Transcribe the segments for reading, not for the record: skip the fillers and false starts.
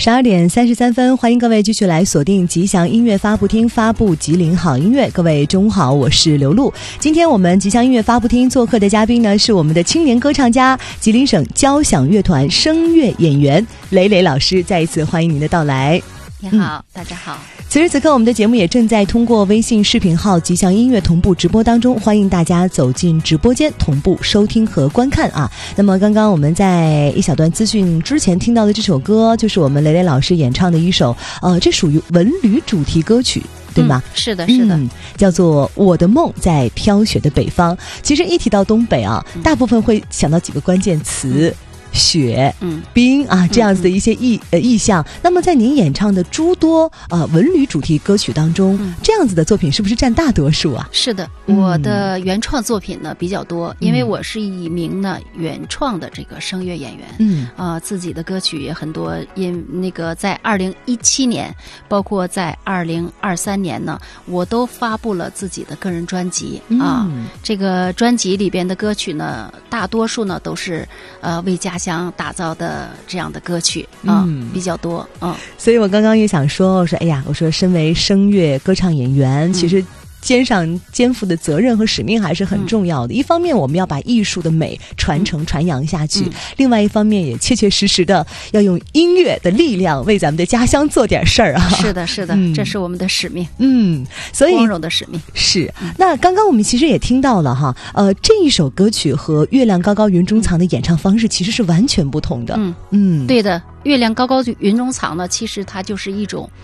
12:33，欢迎各位继续来锁定吉祥音乐发布厅，发布吉林好音乐。各位中午好，我是刘露。今天我们吉祥音乐发布厅做客的嘉宾呢，是我们的青年歌唱家、吉林省交响乐团声乐演员雷雷老师，再一次欢迎您的到来。 你好，大家好。 此时此刻，我们的节目也正在通过微信视频号吉祥音乐同步直播当中，欢迎大家走进直播间同步收听和观看啊。那么刚刚我们在一小段资讯之前听到的这首歌，就是我们雷雷老师演唱的一首这属于文旅主题歌曲，对吗？ 是的，是的， 叫做《我的梦在飘雪的北方》。其实一提到东北啊，大部分会想到几个关键词。雪、冰啊，这样子的一些意象。那么在您演唱的诸多文旅主题歌曲当中，这样子的作品是不是占大多数啊？ 是的，我的原创作品呢比较多，因为我是一名呢原创的这个声乐演员，自己的歌曲也很多。因那个在2017年，包括在2023年呢，我都发布了自己的个人专辑啊。这个专辑里边的歌曲呢，大多数呢都是为家乡打造的这样的歌曲比较多。 所以我刚刚也想说，我说身为声乐歌唱演员，其实肩上肩负的责任和使命还是很重要的。一方面我们要把艺术的美传承传扬下去，另外一方面也切切实实的要用音乐的力量为咱们的家乡做点事儿啊。 是的，是的，这是我们的使命， 所以光荣的使命。 是。那刚刚我们其实也听到了哈，这一首歌曲和《月亮高高云中藏》的演唱方式其实是完全不同的。 对的，《月亮高高云中藏》呢，其实它就是一种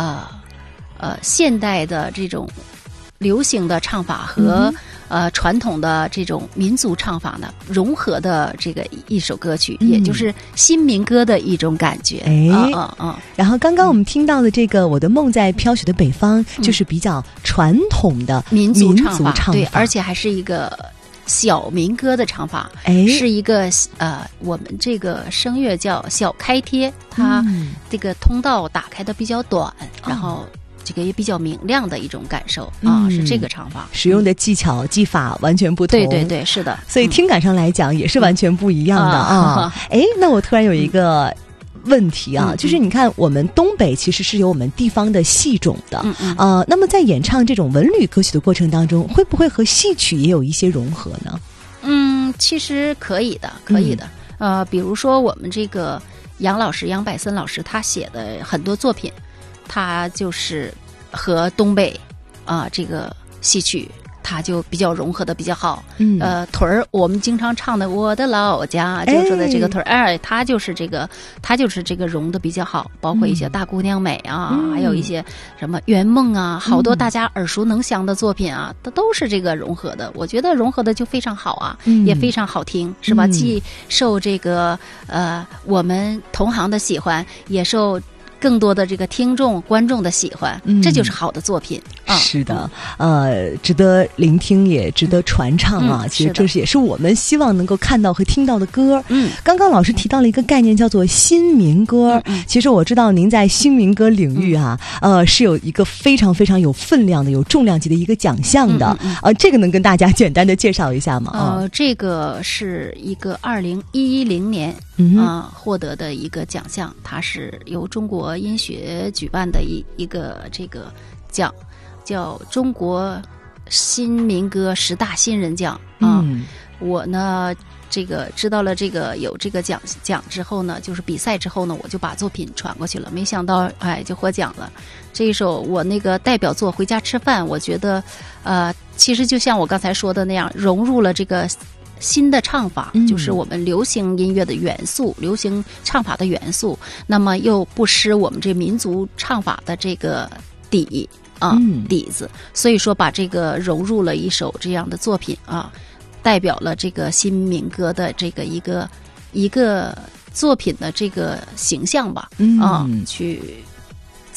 现代的这种流行的唱法和传统的这种民族唱法呢融合的这个一首歌曲，也就是新民歌的一种感觉。 然后刚刚我们听到的这个《我的梦在飘雪的北方》，就是比较传统的民族唱法，对，而且还是一个小民歌的唱法，是一个我们这个声乐叫小开贴，它这个通道打开的比较短，然后这个也比较明亮的一种感受是这个唱法， 使用的技巧技法完全不同。 对对，是的， 所以听感上来讲也是完全不一样的那我突然有一个问题啊，就是你看我们东北其实是有我们地方的戏种的，那么在演唱这种文旅歌曲的过程当中，会不会和戏曲也有一些融合呢？ 其实可以的，可以的。比如说我们这个杨百森老师他写的很多作品，他就是和东北这个戏曲它就比较融合的比较好。屯儿我们经常唱的我的老家，就说的这个屯儿，它就是这个融的比较好，包括一些大姑娘美啊，还有一些什么圆梦啊，好多大家耳熟能详的作品啊，它都是这个融合的。我觉得融合的就非常好啊，也非常好听，是吧？既受这个我们同行的喜欢，也受更多的这个听众观众的喜欢，这就是好的作品。 是的，值得聆听，也值得传唱啊。其实这也是我们希望能够看到和听到的歌。刚刚老师提到了一个概念叫做新民歌。其实我知道您在新民歌领域是有一个非常非常有分量的、有重量级的一个奖项的。这个能跟大家简单的介绍一下吗？ 这个是一个2010年获得的一个奖项，它是由中国音学举办的一个这个奖，叫中国新民歌10大新人奖我呢这个知道了这个有这个奖之后呢，就是比赛之后呢，我就把作品传过去了，没想到就获奖了。这一首我那个代表作《回家吃饭》，我觉得其实就像我刚才说的那样，融入了这个新的唱法，就是我们流行音乐的元素，流行唱法的元素，那么又不失我们这民族唱法的这个底子，所以说把这个融入了一首这样的作品代表了这个新民歌的这个一个作品的这个形象吧去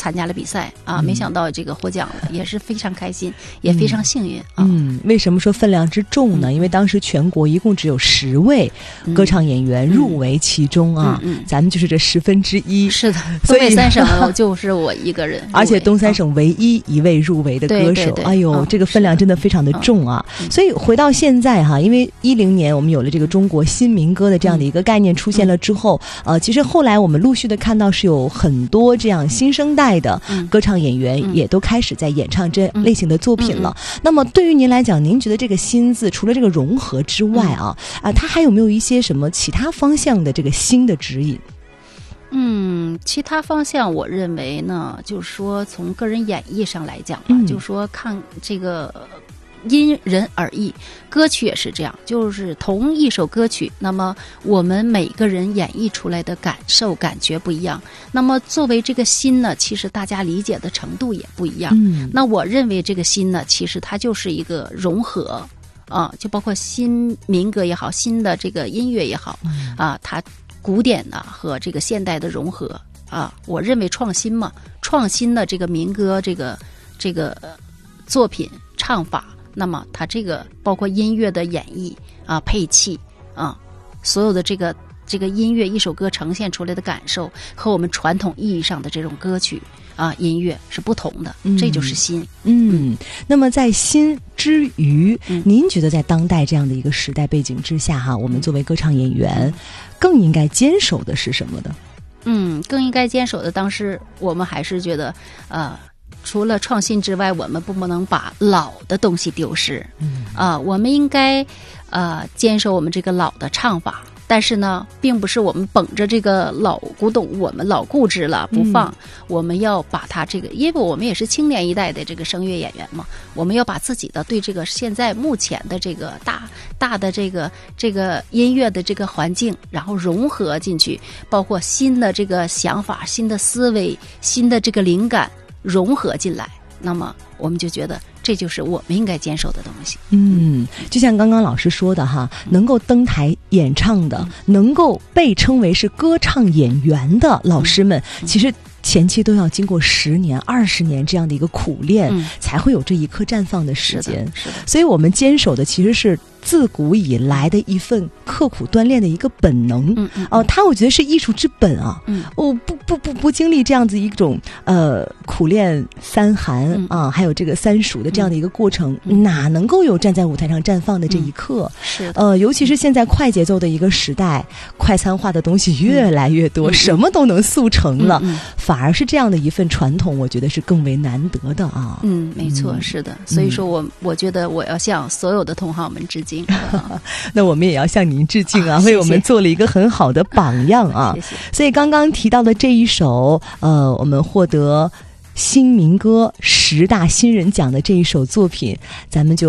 参加了比赛啊，没想到这个获奖了，也是非常开心，也非常幸运啊。 为什么说分量之重呢？因为当时全国一共只有10位歌唱演员入围其中啊，咱们就是这1/10。 是的，东北3省就是我一个人， 而且东3省唯一一位入围的歌手，哎呦，这个分量真的非常的重啊。所以回到现在哈，因为10年我们有了这个中国新民歌的这样的一个概念出现了之后，其实后来我们陆续的看到是有很多这样新生代的歌唱演员也都开始在演唱这类型的作品了。那么对于您来讲，您觉得这个新字除了这个融合之外它还有没有一些什么其他方向的这个新的指引？ 其他方向我认为呢，就是说从个人演绎上来讲就是说看这个因人而异，歌曲也是这样，就是同一首歌曲，那么我们每个人演绎出来的感受感觉不一样，那么作为这个新呢，其实大家理解的程度也不一样。那我认为这个新呢，其实它就是一个融合就包括新民歌也好，新的这个音乐也好它古典的和这个现代的融合我认为创新嘛，创新的这个民歌这个作品唱法，那么它这个包括音乐的演绎配器所有的这个音乐一首歌呈现出来的感受和我们传统意义上的这种歌曲音乐是不同的，这就是新。 那么在新之余，您觉得在当代这样的一个时代背景之下我们作为歌唱演员更应该坚守的是什么的？ 更应该坚守的，当时我们还是觉得除了创新之外，我们不能把老的东西丢失我们应该坚守我们这个老的唱法，但是呢并不是我们捧着这个老古董我们老固执了不放，我们要把它这个，因为我们也是青年一代的这个声乐演员嘛，我们要把自己的对这个现在目前的这个大的这个音乐的这个环境然后融合进去，包括新的这个想法，新的思维，新的这个灵感融合进来，那么我们就觉得这就是我们应该坚守的东西。 就像刚刚老师说的能够登台演唱的，能够被称为是歌唱演员的老师们，其实前期都要经过10年、20年这样的一个苦练，才会有这一刻绽放的时间。 是的。 所以我们坚守的其实是自古以来的一份刻苦锻炼的一个本能。它我觉得是艺术之本我不经历这样子一种苦练3寒还有这个3暑的这样的一个过程，哪能够有站在舞台上绽放的这一刻？ 是的。 尤其是现在快节奏的一个时代，快餐化的东西越来越多，什么都能速成了，反而是这样的一份传统，我觉得是更为难得的没错，是的。所以说我觉得我要向所有的同行们致敬。 那我们也要向您致敬为我们做了一个很好的榜样谢谢。 所以刚刚提到的这一首我们获得新民歌10大新人奖的这一首作品，咱们就